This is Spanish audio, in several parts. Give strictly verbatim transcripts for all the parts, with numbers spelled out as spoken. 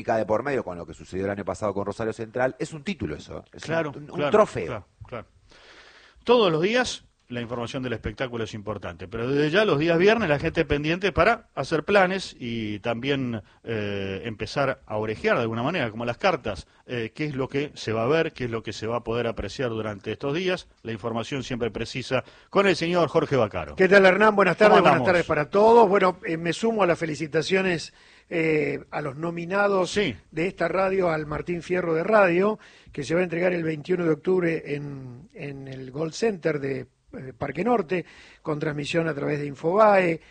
de por medio con lo que sucedió el año pasado con Rosario Central, es un título eso, es claro, un, un claro, trofeo. Claro, claro. Todos los días la información del espectáculo es importante, pero desde ya los días viernes la gente pendiente para hacer planes y también eh, empezar a orejear de alguna manera, como las cartas, eh, qué es lo que se va a ver, qué es lo que se va a poder apreciar durante estos días, la información siempre precisa con el señor Jorge Vaccaro. ¿Qué tal, Hernán? Buenas tardes, buenas andamos? tardes para todos. Bueno, eh, me sumo a las felicitaciones eh, a los nominados sí. de esta radio al Martín Fierro de Radio, que se va a entregar el veintiuno de octubre en, en el Gold Center de Parque Norte, con transmisión a través de Infobae,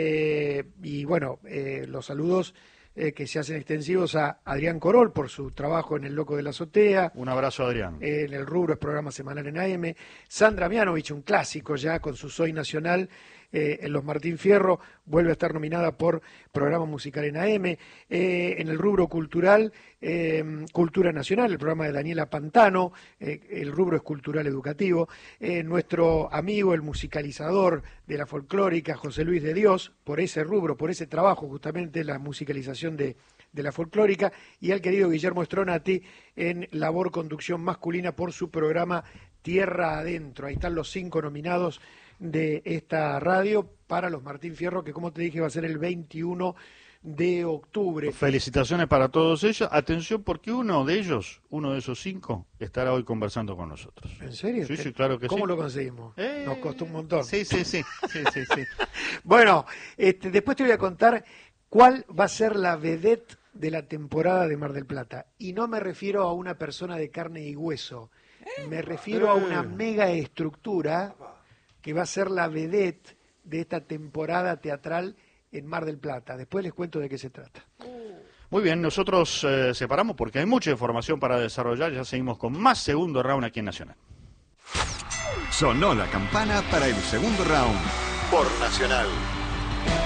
eh, y bueno, eh, los saludos eh, que se hacen extensivos a Adrián Corol por su trabajo en El Loco de la Azotea. Un abrazo, Adrián. Eh, en el rubro es programa semanal en A M. Sandra Mianovich, un clásico ya con su Soy Nacional, eh, en los Martín Fierro, vuelve a estar nominada por programa musical en A M. Eh, en el rubro cultural, eh, Cultura Nacional, el programa de Daniela Pantano, eh, el rubro es cultural educativo. Eh, nuestro amigo, el musicalizador de la folclórica, José Luis de Dios, por ese rubro, por ese trabajo, justamente la musicalización de, de la folclórica, y al querido Guillermo Stronati en labor conducción masculina por su programa Tierra Adentro. Ahí están los cinco nominados de esta radio para los Martín Fierro, que como te dije va a ser el veintiuno de octubre. Felicitaciones para todos ellos. Atención, porque uno de ellos, uno de esos cinco, estará hoy conversando con nosotros. ¿En serio? Sí, sí, claro que ¿Cómo sí. lo conseguimos? Eh... Nos costó un montón. Sí, sí, sí. sí, sí, sí. Bueno, este, después te voy a contar cuál va a ser la vedette de la temporada de Mar del Plata. Y no me refiero a una persona de carne y hueso. Me refiero a una mega estructura que va a ser la vedette de esta temporada teatral en Mar del Plata. Después les cuento de qué se trata. Muy bien, nosotros eh, separamos porque hay mucha información para desarrollar. Ya seguimos con más segundo round aquí en Nacional. Sonó la campana para el segundo round por Nacional.